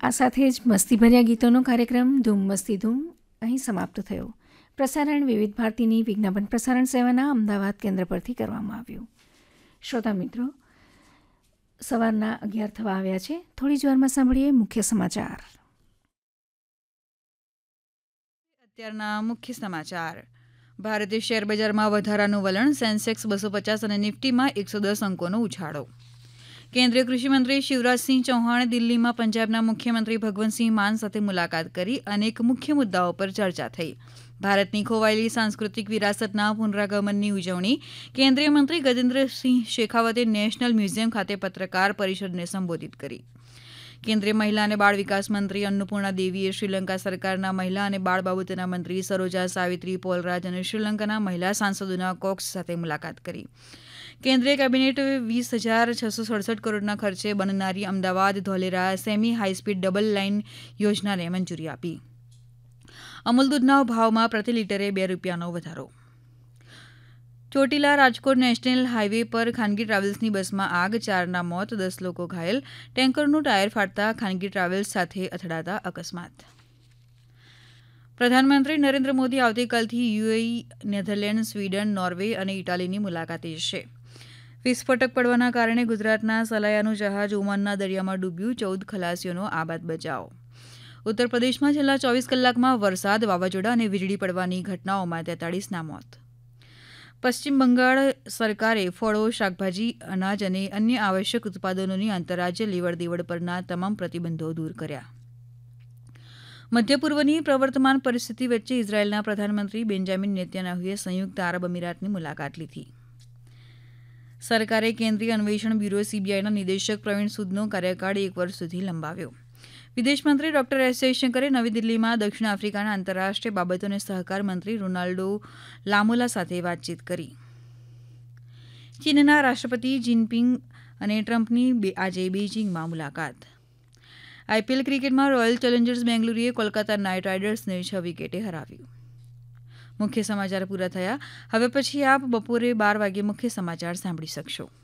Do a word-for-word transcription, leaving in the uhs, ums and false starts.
આ સાથે જ મસ્તીભર્યા ગીતોનો કાર્યક્રમ ધૂમ મસ્તી ધૂમ અહીં સમાપ્ત થયો. પ્રસારણ વિવિધ ભારતીની વિજ્ઞાપન પ્રસારણ સેવાના અમદાવાદ કેન્દ્ર પરથી કરવામાં આવ્યું. શ્રોતા મિત્રો, સવારના અગિયાર થવા આવ્યા છે. થોડી જ વારમાં સાંભળીએ મુખ્ય સમાચાર. અત્યારના મુખ્ય સમાચાર. ભારતીય શેર બજારમાં વધારાનું વલણ. સેન્સેક્સ બસો પચાસ અને નિફ્ટીમાં એકસો દસ અંકોનો ઉછાળો. કેન્દ્રીય કૃષિમંત્રી શિવરાજસિંહ ચૌહાણે દિલ્હીમાં પંજાબના મુખ્યમંત્રી ભગવંતસિંહ માન સાથે મુલાકાત કરી અનેક મુખ્ય મુદ્દાઓ પર ચર્ચા થઈ. ભારતની ખોવાયેલી સાંસ્કૃતિક વિરાસતના પુનરાગમનની ઉજવણી. કેન્દ્રીય મંત્રી ગજેન્દ્રસિંહ શેખાવતે નેશનલ મ્યુઝિયમ ખાતે પત્રકાર પરિષદને સંબોધિત કરી. કેન્દ્રીય મહિલા અને બાળ વિકાસ મંત્રી અન્નપૂર્ણા દેવીએ શ્રીલંકા સરકારના મહિલા અને બાળ બાબતોના મંત્રી સરોજા સાવિત્રી પોલરાજ અને શ્રીલંકાના મહિલા સાંસદોના કોક્સ સાથે મુલાકાત કરી. કેન્દ્રીય કેબિનેટ વીસ હજાર છસો સડસઠ કરોડના ખર્ચે બનનારી Ahmedabad Dholera semi high speed double line યોજનાને મંજૂરી આપી. અમૂલ દૂધના ભાવમાં પ્રતિ લીટરે બે રૂપિયાનો વધારો. ચોટીલા રાજકોટ નેશનલ હાઈવે પર ખાનગી ટ્રાવેલ્સની બસમાં આગ. ચારના મોત, દસ લોકો ઘાયલ. ટેન્કરનું ટાયર ફાટતા ખાનગી ટ્રાવેલ્સ સાથે અથડાતા અકસ્માત. પ્રધાનમંત્રી નરેન્દ્ર મોદી આવતીકાલથી યુએઈ, નેધરલેન્ડ, સ્વીડન, નોર્વે અને ઇટાલીની મુલાકાતે જશે. વિસ્ફોટક પડવાના કારણે ગુજરાતના સલાયાનું જહાજ ઓમાનના દરિયામાં ડૂબ્યું. ચૌદ ખલાસીઓનો આબાદ બચાવ. ઉત્તર પ્રદેશમાં છેલ્લા ચોવીસ કલાકમાં વરસાદ, વાવાઝોડા અને વીજળી પડવાની ઘટનાઓમાં તેતાળીસના મોત. પશ્ચિમ બંગાળ સરકારે ફળો, શાકભાજી, અનાજ અને અન્ય આવશ્યક ઉત્પાદનોની આંતરરાજ્ય લેવડ દેવડ પરના તમામ પ્રતિબંધો દૂર કર્યા. મધ્ય પૂર્વની પ્રવર્તમાન પરિસ્થિતિ વચ્ચે ઇઝરાયેલના પ્રધાનમંત્રી બેન્જામિન નેતન્યાહુએ સંયુક્ત આરબ અમીરાતની મુલાકાત લીધી. સરકારે કેન્દ્રીય અન્વેષણ બ્યુરો સીબીઆઈના નિદેશક પ્રવીણ સૂદનો કાર્યકાળ એક વર્ષ સુધી લંબાવ્યો. વિદેશમંત્રી ડોક્ટર એસ જયશંકરે નવી દિલ્હીમાં દક્ષિણ આફ્રિકાના આંતરરાષ્ટ્રીય બાબતો અને સહકાર મંત્રી રોનાલ્ડો લામોલા સાથે વાતચીત કરી. ચીનના રાષ્ટ્રપતિ જિનપિંગ અને ટ્રમ્પની આજે બેઇજિંગમાં મુલાકાત. આઈપીએલ ક્રિકેટમાં રોયલ ચેલેન્જર્સ બેંગલુરુએ કોલકાતા નાઇટ રાઇડર્સને છ વિકેટે હરાવ્યું. મુખ્ય સમાચાર પૂરા થયા. હવે પછી આપ બપોરે બાર વાગે મુખ્ય સમાચાર સાંભળી શકશો.